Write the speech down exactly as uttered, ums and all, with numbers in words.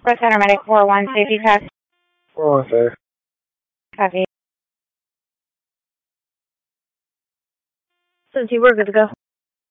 Northwest Center Medic four one safety test. four one sir. Copy. Cincy, we're good to go.